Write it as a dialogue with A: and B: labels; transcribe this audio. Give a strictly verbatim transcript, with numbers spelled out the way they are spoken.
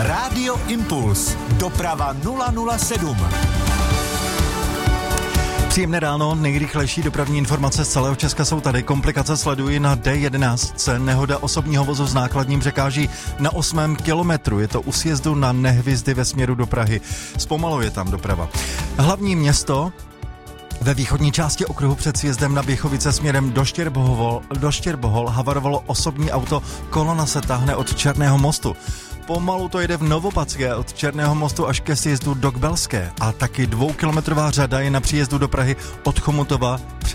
A: Rádio Impuls. Doprava nula nula sedm.
B: Příjemné ráno, nejrychlejší dopravní informace z celého Česka jsou tady. Komplikace sledují na D jedenáct. Nehoda osobního vozu s nákladním překáží na osmém kilometru. Je to u sjezdu na Nehvizdy ve směru do Prahy. Zpomaluje tam doprava. Hlavní město ve východní části okruhu před sjezdem na Běchovice směrem do Štěrbohol, do Štěrbohol havarovalo osobní auto, kolona se táhne od Černého mostu. Pomalu to jede v Novopadské od Černého mostu až ke sjezdu do Kbelské a taky dvoukilometrová řada je na příjezdu do Prahy od Chomutova